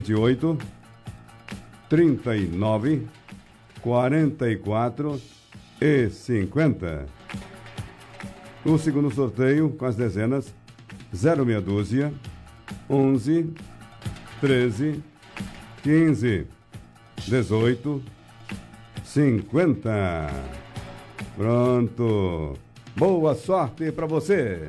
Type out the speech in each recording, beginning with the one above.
28 39 44 e 50. O segundo sorteio com as dezenas 06 dúzia, 11, 13, 15, 18, 50. Pronto. Boa sorte para você.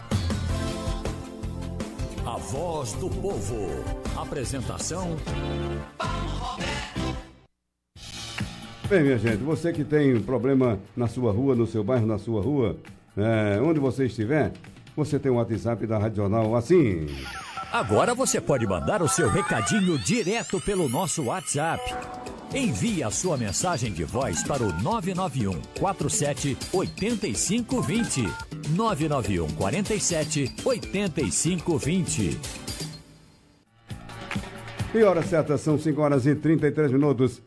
A Voz do Povo. Apresentação: Paulo Roberto. Bem, minha gente, você que tem problema na sua rua, no seu bairro, na sua rua, onde você estiver, você tem um WhatsApp da Rádio Jornal assim. Agora você pode mandar o seu recadinho direto pelo nosso WhatsApp. Envie a sua mensagem de voz para o 991 47 85 20. 991 47 85 20. E hora certa, são 5 horas e 33 minutos.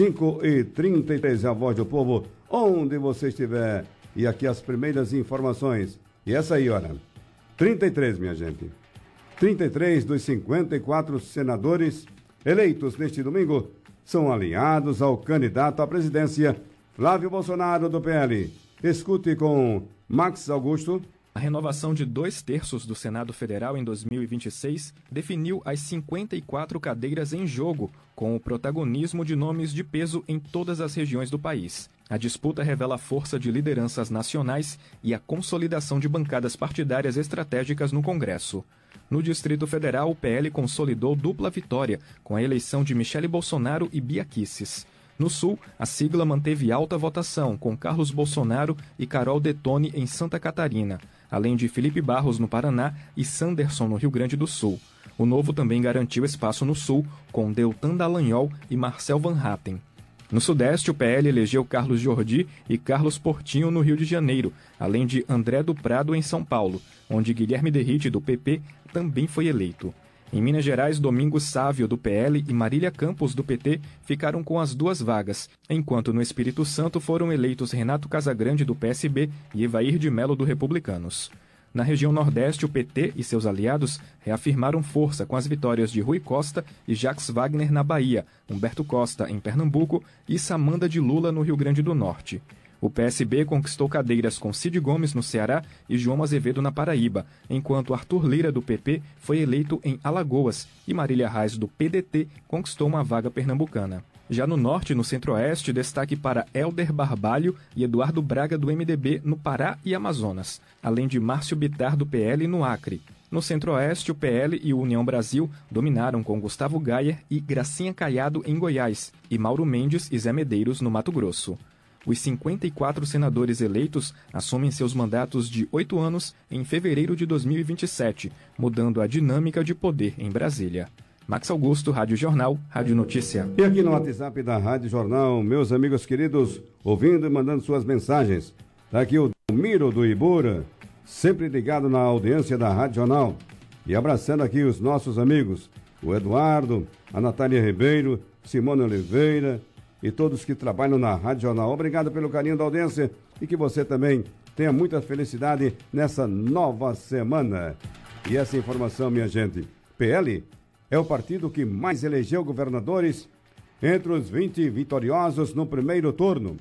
5h33, a Voz do Povo, onde você estiver. E aqui as primeiras informações. E essa aí, olha, 33, minha gente. 33 dos 54 senadores eleitos neste domingo são alinhados ao candidato à presidência, Flávio Bolsonaro, do PL. Escute com Max Augusto. A renovação de 2/3 do Senado Federal em 2026 definiu as 54 cadeiras em jogo, com o protagonismo de nomes de peso em todas as regiões do país. A disputa revela a força de lideranças nacionais e a consolidação de bancadas partidárias estratégicas no Congresso. No Distrito Federal, o PL consolidou dupla vitória, com a eleição de Michele Bolsonaro e Bia Kicis. No Sul, a sigla manteve alta votação, com Carlos Bolsonaro e Carol Detone em Santa Catarina, além de Felipe Barros no Paraná e Sanderson no Rio Grande do Sul. O Novo também garantiu espaço no Sul, com Deltan Dallagnol e Marcel Van Hatten. No Sudeste, o PL elegeu Carlos Jordi e Carlos Portinho no Rio de Janeiro, além de André do Prado em São Paulo, onde Guilherme Derrite, do PP, também foi eleito. Em Minas Gerais, Domingos Sávio, do PL, e Marília Campos, do PT, ficaram com as duas vagas, enquanto no Espírito Santo foram eleitos Renato Casagrande, do PSB, e Evair de Mello, do Republicanos. Na região Nordeste, o PT e seus aliados reafirmaram força com as vitórias de Rui Costa e Jacques Wagner na Bahia, Humberto Costa em Pernambuco e Samanda de Lula no Rio Grande do Norte. O PSB conquistou cadeiras com Cid Gomes no Ceará e João Azevedo na Paraíba, enquanto Arthur Lira, do PP, foi eleito em Alagoas e Marília Reis, do PDT, conquistou uma vaga pernambucana. Já no Norte e no Centro-Oeste, destaque para Hélder Barbalho e Eduardo Braga, do MDB, no Pará e Amazonas, além de Márcio Bittar, do PL, no Acre. No Centro-Oeste, o PL e o União Brasil dominaram com Gustavo Gayer e Gracinha Caiado em Goiás, e Mauro Mendes e Zé Medeiros no Mato Grosso. Os 54 senadores eleitos assumem seus mandatos de 8 anos em fevereiro de 2027, mudando a dinâmica de poder em Brasília. Max Augusto, Rádio Jornal, Rádio Notícia. E aqui no WhatsApp da Rádio Jornal, meus amigos queridos, ouvindo e mandando suas mensagens. Está aqui o Miro do Ibura, sempre ligado na audiência da Rádio Jornal. E abraçando aqui os nossos amigos, o Eduardo, a Natália Ribeiro, Simone Oliveira e todos que trabalham na Rádio Jornal. Obrigado pelo carinho da audiência e que você também tenha muita felicidade nessa nova semana. E essa informação, minha gente, PL é o partido que mais elegeu governadores entre os 20 vitoriosos no primeiro turno.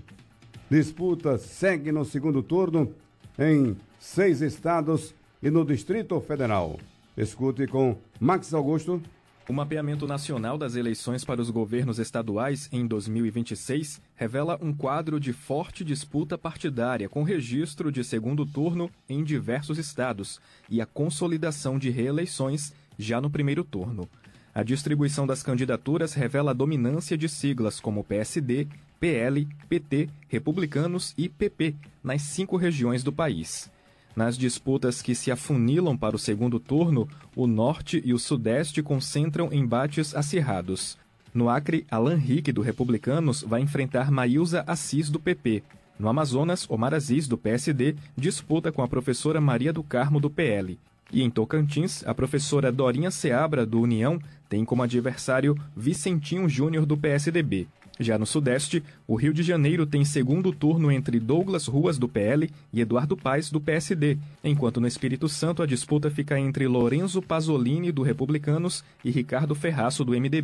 Disputa segue no segundo turno em 6 estados e no Distrito Federal. Escute com Max Augusto. O mapeamento nacional das eleições para os governos estaduais em 2026 revela um quadro de forte disputa partidária com registro de segundo turno em diversos estados e a consolidação de reeleições já no primeiro turno. A distribuição das candidaturas revela a dominância de siglas como PSD, PL, PT, Republicanos e PP nas 5 regiões do país. Nas disputas que se afunilam para o segundo turno, o Norte e o Sudeste concentram embates acirrados. No Acre, Alan Rick, do Republicanos, vai enfrentar Maílza Assis, do PP. No Amazonas, Omar Aziz, do PSD, disputa com a professora Maria do Carmo, do PL. E em Tocantins, a professora Dorinha Seabra, do União, tem como adversário Vicentinho Júnior, do PSDB. Já no Sudeste, o Rio de Janeiro tem segundo turno entre Douglas Ruas, do PL, e Eduardo Paes, do PSD, enquanto no Espírito Santo a disputa fica entre Lorenzo Pasolini, do Republicanos, e Ricardo Ferraço, do MDB.